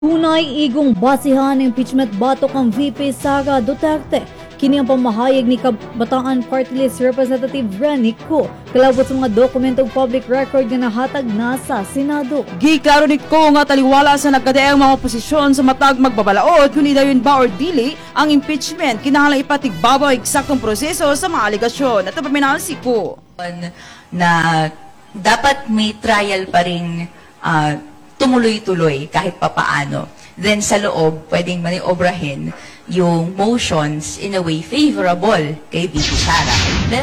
Tunay igong basihan ng impeachment batok ang VP Sara Duterte. Kini ang pamahayag ni Kabataan Party List Representative Renick Ko kalabot sa mga dokumento ug public record nga nahatag na sa Senado. Giklaro ni Ko nga taliwala sa nagkadaang mga posisyon sa matag magbabalaod kung dayon ba or dili ang impeachment kinahanglan ipatigbabaw ang eksaktong proseso sa mga alegasyon. At paminaw si Ko na dapat may trial pa rin tumuloy-tuloy kahit papaano. Then sa loob, pwedeng maniobrahin yung motions in a way favorable kay VP Sara.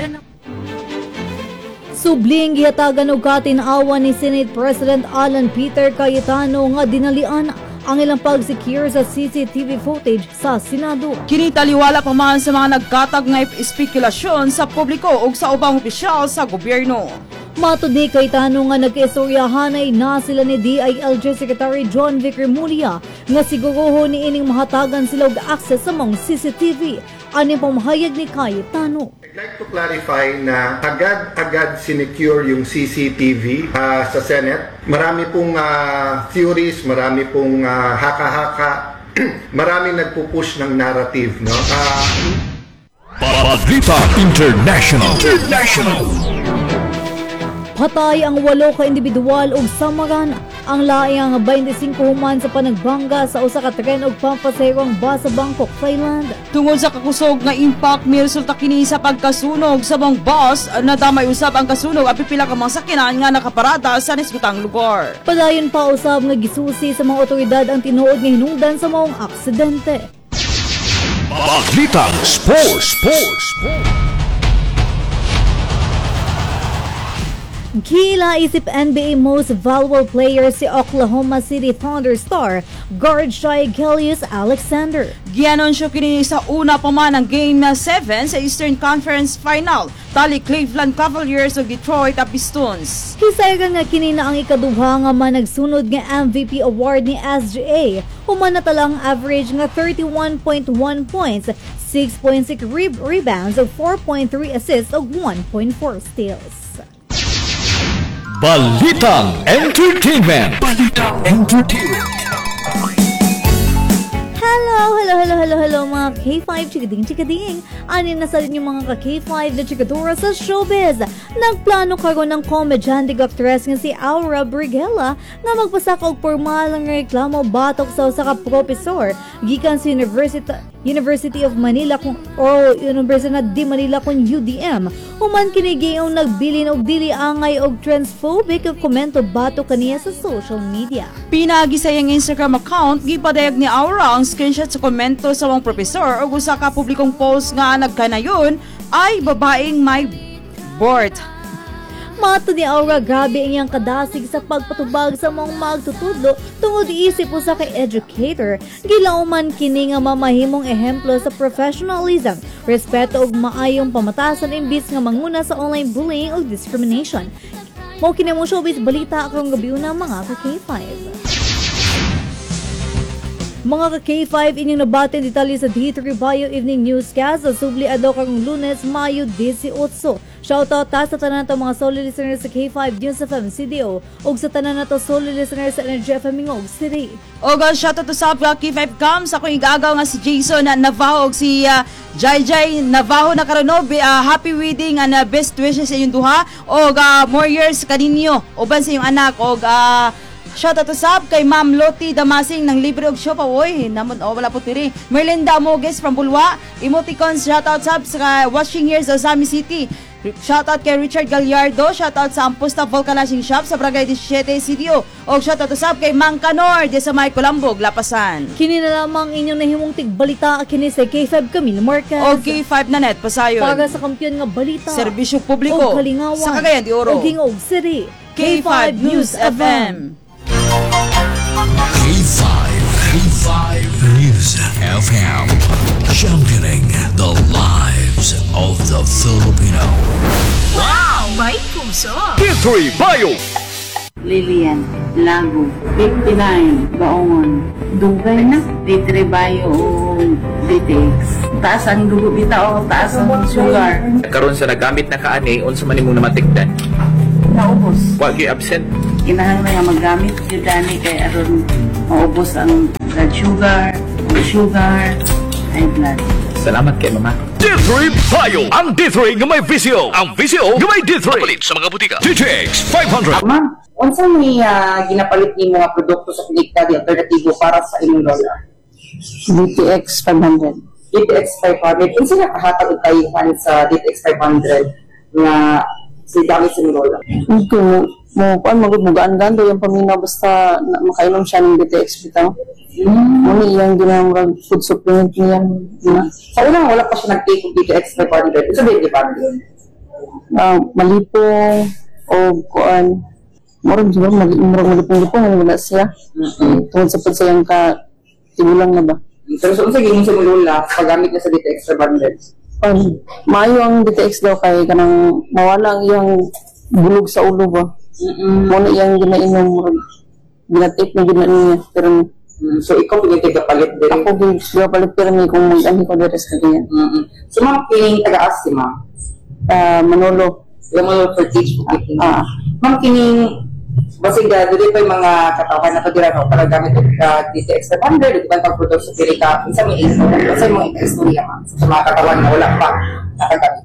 Subling gihatagan og katin-awan ni Senate President Alan Peter Cayetano nga dinalian ang ilang pag-secure sa CCTV footage sa Senado. Kini taliwala pa man sa mga nagkatag nga espekulasyon sa publiko ug sa ubang opisyal sa gobyerno. Matod ni Cayetano nga nagkaistoryahanay na sila ni DILG Secretary John Vic Remulla nga siguruhon ni ining mahatagan sila og access sa mga CCTV. Ani pamahayag ni Cayetano. I'd like to clarify na agad-agad sinecure yung CCTV sa Senate. Marami pong theories, marami pong haka-haka, marami nagpupush ng narrative, no? Balita International. Patay ang 8 ka individual ug samaran ang laing 25 human sa panagbangga sa usa ka tren ug pampasayroang bus sa Bangkok, Thailand. Tungod sa kakusog nga impact may resulta kini sa pagkasunog sa bang bus na damay usab ang kasunog at pipila ka mga sakyanan nga nakaparada sa nisgutang lugar. Padayon pa usab nga gisusi sa mga otoridad ang tinuod nga hinungdan sa maong aksidente. Balita Sports. Gila isip NBA Most Valuable Player si Oklahoma City Thunder star guard Shai Gilgeous-Alexander. Gianunsyo kini sa una pa man ang Game 7 sa Eastern Conference Final. Tali Cleveland Cavaliers o Detroit Pistons. Hisaygan nga kini na ang ikaduha nga managsunod nga MVP award ni SGA. Human na talang average nga 31.1 points, 6.6 rebounds, 4.3 assists ug 1.4 steals. Balitang Entertainment. Hello mga K5 chikading. Anin na sa rin yung mga ka-K5 na chikadura sa showbiz. Nagplano karon ng comediante actress nga si Aura Brigela nga magpasak og formal nga reklamo batok sa usa ka professor gikan sa University of Manila o Universidad de Manila kung UDM. Human kini gayong nagbilin og dili angay og transphobic og komento batok kaniya sa social media. Pinagi sa iyang Instagram account gipadayag ni Aura ang screenshot sa komento sa mga profesor ug usa ka publikong post nga nagkanayon ay babaeng may board. Mato ni Aura grabe ang iyang kadasig sa pagpatubag sa mga magtutudlo tungod isip usa kay educator. Gilauman kini nga mamahimong ehemplo sa professionalism, respeto ug maayong pamatasan imbis nga manguna sa online bullying ug discrimination. Mao kini mo showbiz balita karong gabi na mga ka-K5. Mga ka-K5 inyong nabatin detalye sa D3 Bio Evening Newscast sa subli adlaw karong Lunes, Mayo 18. Shoutout ta sa tanan nato mga solid listeners sa K5 News FM CDO ug sa tanan nato solid listeners sa Energy FM Mingog City. Og shoutout to sa K5 Cams ako igagaw nga si Jason Navajo ug si Jai Navajo na karon happy wedding and best wishes sa inyong duha og more years kaninyo uban sa inyong anak og shoutout to sab kay Ma'am Loti Damasing ng libre og show pa oy namon wala po tiri. Merlinda Moges from Bulwa, emoticons shoutout sab sa watching here sa Sami City. Shoutout kay Richard Gallardo, shoutout sa Ampusta Volcanizing Shop sa Barangay 17 CDO. O shoutout to sab kay Mang Canor de sa May Colambog, Lapasan. Kini na lamang inyong nahimong tigbalita kini sa K5 Camille Marquez. O K5 na net pasayon. Para sa kampiyon nga balita, serbisyo publiko o kalingawan sa Cagayan de Oro. O Gingog City. K5 News FM. K5 News FM. Championing the lives of the Filipino. Wow! May puso! D3 Bio. Lilian, Lago, 59, Baongon. Dugay na, Ditribayo o Ditex. Taas ang dugo bitaw, taas ang sugar. Karon sa nagamit na kaani, unsa man imong namatikdan? Naubos. Wa gyud absent. kinahanglan nga maggamit yun dani kay aron maubos ang blood sugar, high blood. Salamat kay mama. D3 Bio. Ang D3 nga may VCO. Ang VCO nga may D3. Mapalit sa mga butika. DTX 500. Ma'am, unsa may ginapalit ni mga produkto sa klinika di alternatibo para sa inyong lola? DTX 500. DTX 500. Unsa nga kahatag og kayihan sa DTX 500 nga si gamit sa inyong lola? Ito mo magbugaan gando yung paminaw basta makainom siya ng DTX bitaw. Muni yung ginamurag food supplement niya. Sa unang wala pa siya nag-take og DTX 500. Unsa ba yung gipamit? Malipong o kuan. Murag siguro malipong-lipong ang wala siya. Tungod sa pagsayang ka tigulang na ba? Pero unsa gihimo sa inyong lola paggamit niya sa DTX 500? Maayo ang DTX daw kay kanang mawala ang iyang bulog sa ulo ba. Muna iyang ginainom murag ginatake na ginainom niya pero So ikaw pinitig ka palit din? ako palit pero may kung mag-ani ko deres na ganyan. So ma'am, kining taga-as si ma'am? Manolo. Yung mga for teach ma'am, kining basig dili pa yung mga katawan na pagdira no para gamit og DTX 500 di ba pag-produce sa pilika isa may istorya ma'am sa mga katawan na wala pa nakagamit.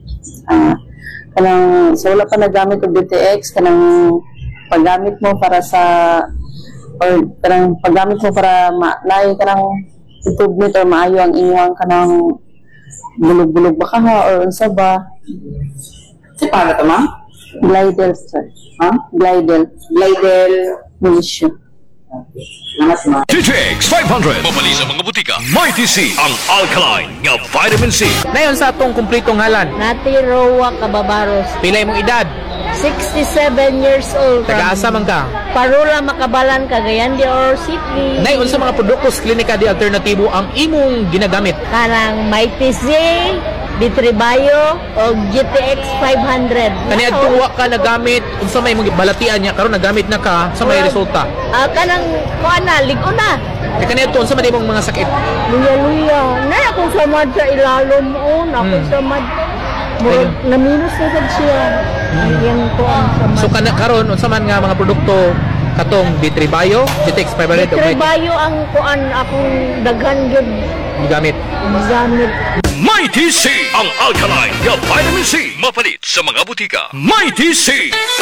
Kanang so wala pa nagamit og DTX kanang paggamit mo para sa or kanang paggamit mo para naay kanang improvement or maayo ang inyong kanang bulog-bulog ba ka or unsa ba? Si paano to ma'am? Glidel sir. Glidel Militia. Salamat ma'am. DTX 500. Mapalit sa mga butika. Mighty C. Ang alkaline nga vitamin C. Nayon sa atong kumpletong ngalan. Nati Roa Cababaros, Pila imong edad? 67 years old. Taga-asa man ka? Parula Makabalan, Cagayan de Oro City. Nayon sa mga produkto sa klinika di alternatibo ang imong ginagamit. Karang Mighty Z, D3 Bio, o GTX 500. Kani adtong wa ka nagamit unsa may imong balatian niya karon nagamit na ka sa may resulta. Kanang kuana, ligo na. Kay kani adto unsa man imong mga sakit? Luya-luya. Na akong samad sa ilalom on, akong samad. Murag naminus na sad siya. Ayan ko ang samad. So karon unsa man nga mga produkto katong D3 Bio, DTX 500 D3 Bio ang kuan akong daghan gyud gamit. gamit. Mighty C. Ang alkaline nga vitamin C. Mapalit sa mga butika. Mighty C.